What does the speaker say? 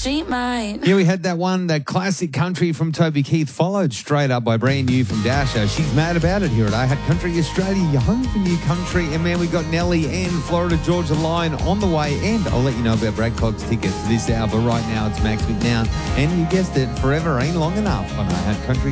she might. Here we had that one, that classic country from Toby Keith, followed straight up by brand new from Dasher. She's mad about it here at I Had Country Australia, your home for new country. And man, we got Nelly and Florida Georgia Line on the way. And I'll let you know about Brad Cogg's tickets this hour. But right now it's Max McNown. And you guessed it, forever ain't long enough on I Had Country